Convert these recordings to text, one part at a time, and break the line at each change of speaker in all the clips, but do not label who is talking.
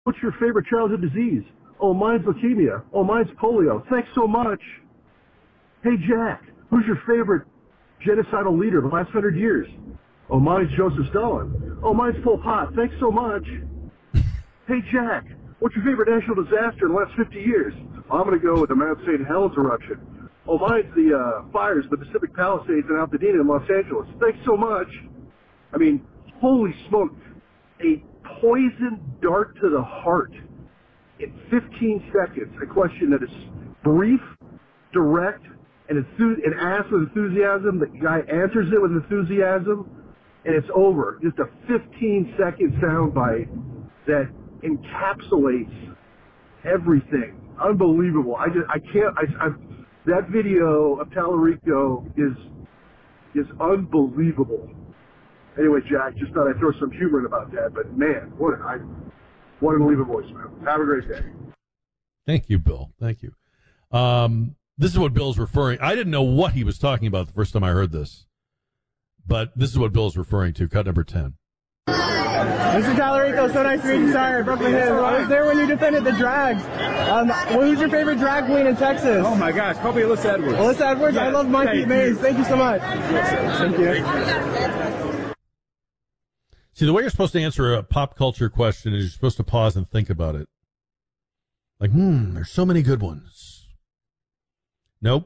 What's your favorite childhood disease? Oh, mine's leukemia. Oh, mine's polio. Thanks so much. Hey, Jack, who's your favorite genocidal leader of the last 100 years? Oh, mine's Joseph Stalin. Oh, mine's Pol Pot. Thanks so much. Hey, Jack, what's your favorite national disaster in the last 50 years? I'm going to go with the Mount St. Helens eruption. Oh, mine's the fires, the Pacific Palisades in Altadena in Los Angeles. Thanks so much. I mean, holy smoke. A poison dart to the heart in 15 seconds. A question that is brief, direct, and asked with enthusiasm. The guy answers it with enthusiasm, and it's over. Just a 15-second soundbite that encapsulates everything. Unbelievable. That video of Tallarico is unbelievable. Anyway, Jack, just thought I'd throw some humor in about that, but man, I wanted to leave a voicemail. Have a great day.
Thank you, Bill. Thank you. This is what Bill's referring. I didn't know what he was talking about the first time I heard this, but this is what Bill's referring to. Cut number 10.
Mr. Tallarico, so nice to meet you, sir. Brooklyn Hills. I was there when you defended the drags. Who's your favorite drag queen in Texas?
Oh my gosh, probably Alyssa Edwards.
Alyssa Edwards? Yes. I love Monkey Maze. Thank you so much. Thank you.
See, the way you're supposed to answer a pop culture question is you're supposed to pause and think about it. Like, there's so many good ones. Nope.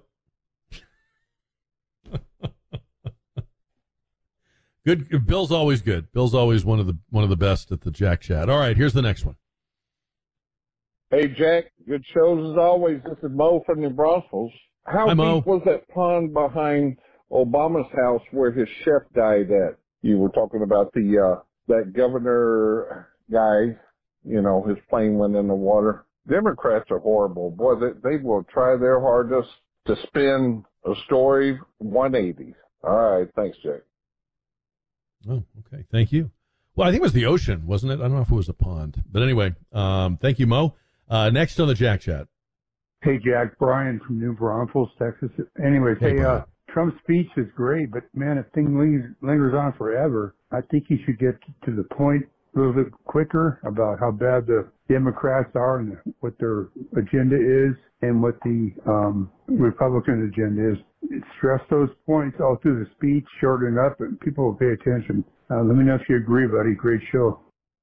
Good. Bill's always good. Bill's always one of the best at the Jack Chat. All right, here's the next one.
Hey, Jack. Good shows as always. This is Mo from New Braunfels. How deep was that pond behind Obama's house where his chef died at? You were talking about that governor guy, his plane went in the water. Democrats are horrible. Boy, they will try their hardest to spin a story 180. All right. Thanks, Jack.
Oh, okay. Thank you. Well, I think it was the ocean, wasn't it? I don't know if it was a pond. But anyway, thank you, Mo. Next on the Jack Chat.
Hey, Jack. Brian from New Braunfels, Texas. Anyways, hey, Trump's speech is great, but, man, if thing lingers on forever, I think he should get to the point a little bit quicker about how bad the Democrats are and what their agenda is and what the Republican agenda is. Stress those points all through the speech, shorten it up, and people will pay attention. Let me know if you agree, buddy. Great show.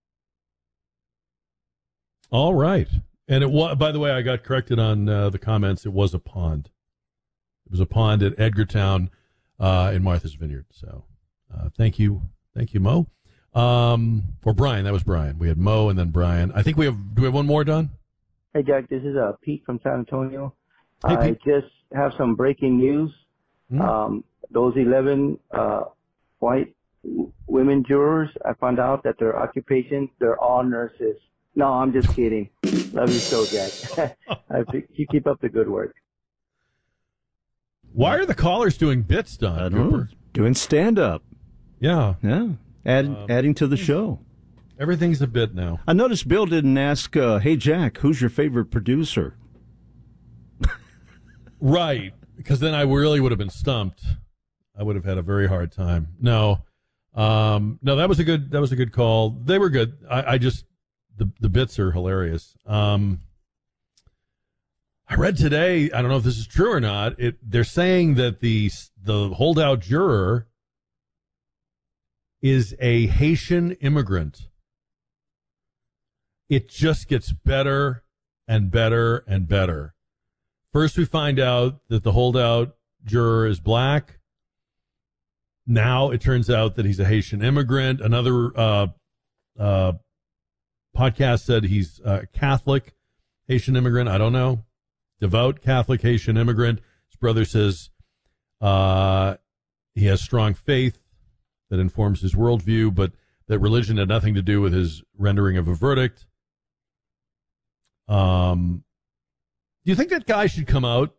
All right. And it was, by the way, I got corrected on the comments. It was a pond. It was a pond at Edgartown in Martha's Vineyard. So thank you. Thank you, Mo. Or Brian. That was Brian. We had Mo and then Brian. I think do we have one more, Don?
Hey, Jack. This is Pete from San Antonio.
Hey,
I
Pete.
just have some breaking news. Those 11 white women jurors, I found out that their occupations, they're all nurses. No, I'm just kidding. Love you so, Jack. You keep up the good work.
Why are the callers doing bits, Don?
I don't know. Doing stand-up.
Yeah.
Yeah. Adding to the show.
Everything's a bit now.
I noticed Bill didn't ask, hey, Jack, who's your favorite producer?
Right. Because then I really would have been stumped. I would have had a very hard time. No, that was a good call. They were good. I just the bits are hilarious. I read today. I don't know if this is true or not. They're saying that the holdout juror is a Haitian immigrant. It just gets better and better and better. First, we find out that the holdout juror is black. Now it turns out that he's a Haitian immigrant. Another podcast said he's a Catholic Haitian immigrant. I don't know. Devout Catholic Haitian immigrant. His brother says he has strong faith that informs his worldview, but that religion had nothing to do with his rendering of a verdict. Do you think that guy should come out?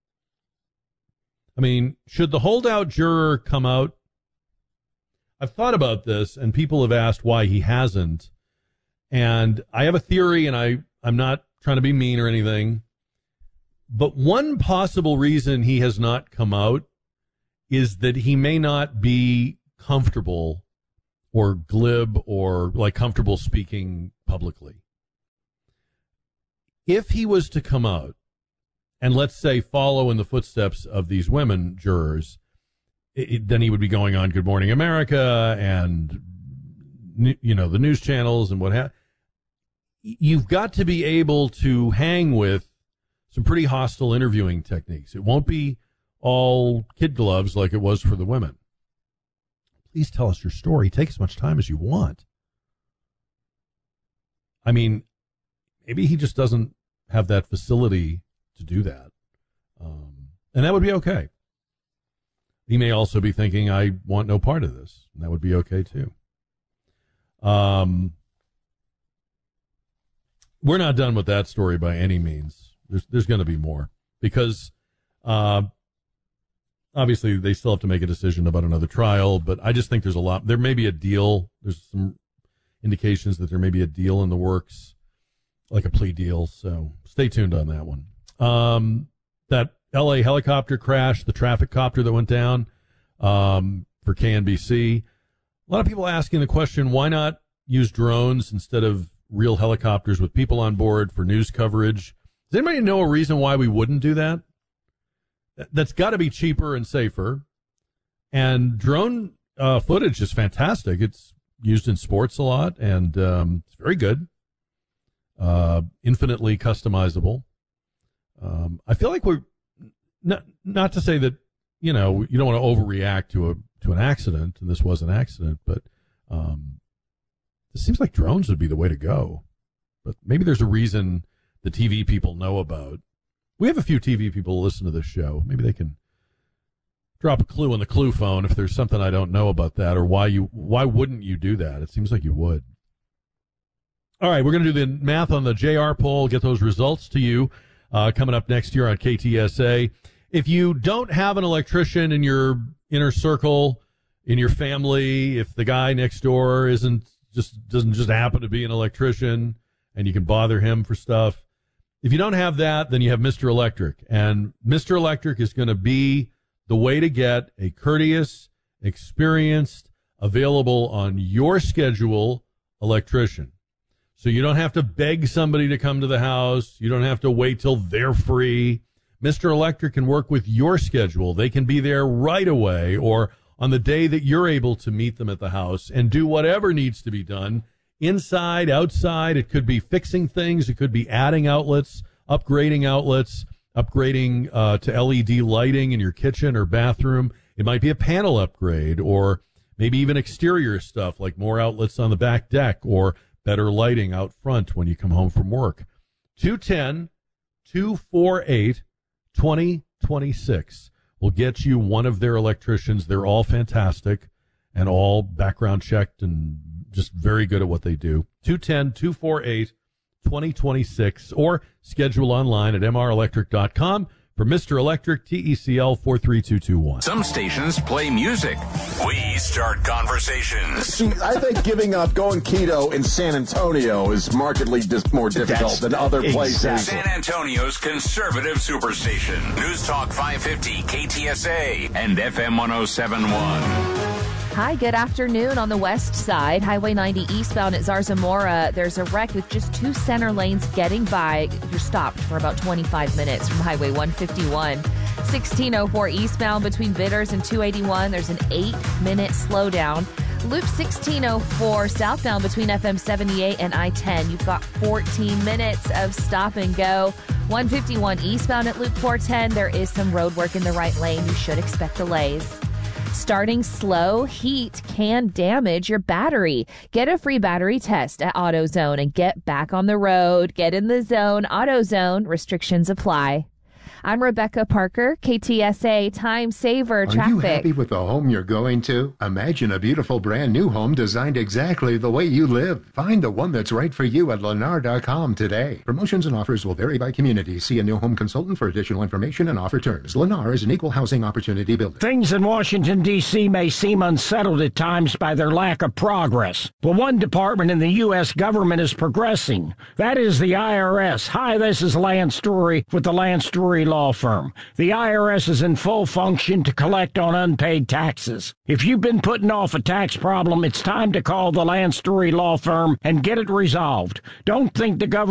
I mean, should the holdout juror come out? I've thought about this, and people have asked why he hasn't. And I have a theory, and I'm not trying to be mean or anything, but one possible reason he has not come out is that he may not be comfortable or glib or like comfortable speaking publicly. If he was to come out and, let's say, follow in the footsteps of these women jurors, then he would be going on Good Morning America and, you know, the news channels and what have you. You've got to be able to hang with some pretty hostile interviewing techniques. It won't be all kid gloves like it was for the women. Please tell us your story. Take as much time as you want. I mean, maybe he just doesn't have that facility to do that. And that would be okay. He may also be thinking, I want no part of this. And that would be okay, too. We're not done with that story by any means. There's going to be more. Because obviously they still have to make a decision about another trial. But I just think there's a lot. There may be a deal. There's some indications that there may be a deal in the works, like a plea deal. So stay tuned on that one. That L.A. helicopter crash, the traffic copter that went down for KNBC. A lot of people asking the question, why not use drones instead of real helicopters with people on board for news coverage? Does anybody know a reason why we wouldn't do that? That's got to be cheaper and safer. And drone footage is fantastic. It's used in sports a lot, and it's very good. Infinitely customizable. I feel like we're not to say that, you know, you don't want to overreact to an accident, and this was an accident, but it seems like drones would be the way to go. But maybe there's a reason the TV people know about. We have a few TV people who listen to this show. Maybe they can drop a clue on the clue phone if there's something I don't know about that, or why wouldn't you do that? It seems like you would. All right, we're going to do the math on the JR poll, get those results to you coming up next year on KTSA. If you don't have an electrician in your inner circle, in your family, if the guy next door doesn't just happen to be an electrician and you can bother him for stuff, if you don't have that, then you have Mr. Electric. And Mr. Electric is going to be the way to get a courteous, experienced, available on your schedule electrician. So you don't have to beg somebody to come to the house. You don't have to wait till they're free. Mr. Electric can work with your schedule. They can be there right away or on the day that you're able to meet them at the house and do whatever needs to be done, inside, outside. It could be fixing things. It could be adding outlets, upgrading to LED lighting in your kitchen or bathroom. It might be a panel upgrade or maybe even exterior stuff like more outlets on the back deck or better lighting out front when you come home from work. 210-248-2026 will get you one of their electricians. They're all fantastic and all background checked and just very good at what they do. 210-248-2026 or schedule online at mrelectric.com. For Mr. Electric, TECL 43221.
Some stations play music. We start conversations.
See, I think giving up going keto in San Antonio is markedly more difficult than other places.
San Antonio's conservative superstation. News Talk 550 KTSA and FM 1071.
Hi, good afternoon. On the west side, Highway 90 eastbound at Zarzamora, there's a wreck with just two center lanes getting by. You're stopped for about 25 minutes from Highway 151. 1604 eastbound between Bidders and 281, there's an 8-minute slowdown. Loop 1604 southbound between FM 78 and I-10, you've got 14 minutes of stop and go. 151 eastbound at Loop 410, there is some road work in the right lane. You should expect delays. Starting slow, heat can damage your battery. Get a free battery test at AutoZone and get back on the road. Get in the zone. AutoZone. Restrictions apply. I'm Rebecca Parker, KTSA Time Saver Traffic.
Are you happy with the home you're going to? Imagine a beautiful brand new home designed exactly the way you live. Find the one that's right for you at Lennar.com today. Promotions and offers will vary by community. See a new home consultant for additional information and offer terms. Lennar is an equal housing opportunity builder.
Things in Washington, D.C. may seem unsettled at times by their lack of progress. Well, one department in the U.S. government is progressing. That is the IRS. Hi, this is Lance Story with the Lance Story Law Firm. The IRS is in full function to collect on unpaid taxes. If you've been putting off a tax problem, it's time to call the Lance Story Law Firm and get it resolved. Don't think the government